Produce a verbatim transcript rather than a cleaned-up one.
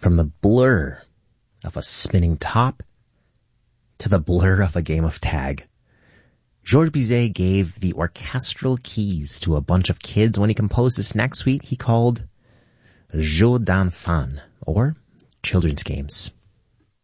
From the blur of a spinning top to the blur of a game of tag, Georges Bizet gave the orchestral keys to a bunch of kids when he composed the snack suite he called Jeux d'enfants, or children's games.